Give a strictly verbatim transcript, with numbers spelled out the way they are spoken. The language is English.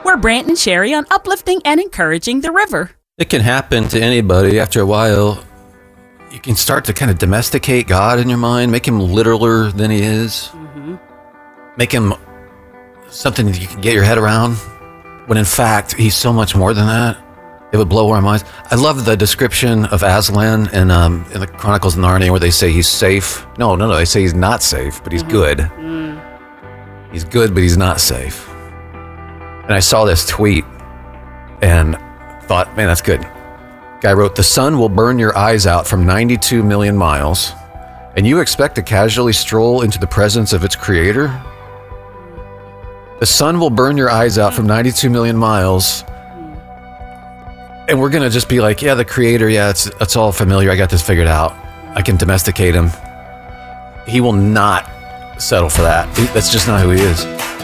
We're Brant and Sherry on uplifting and encouraging the river. It can happen to anybody. After a while, you can start to kind of domesticate God in your mind, make him littler than he is, mm-hmm. make him something that you can get your head around, when in fact, he's so much more than that. It would blow our minds. I love the description of Aslan in, um, in the Chronicles of Narnia where they say he's safe. No, no, no, they say he's not safe, but he's mm-hmm. good. Mm. He's good, but he's not safe. And I saw this tweet and thought, man, that's good. Guy wrote, the sun will burn your eyes out from ninety-two million miles, and you expect to casually stroll into the presence of its creator? The sun will burn your eyes out from ninety-two million miles, and we're going to just be like, yeah, the creator, yeah, it's, it's all familiar. I got this figured out. I can domesticate him. He will not settle for that. That's just not who he is.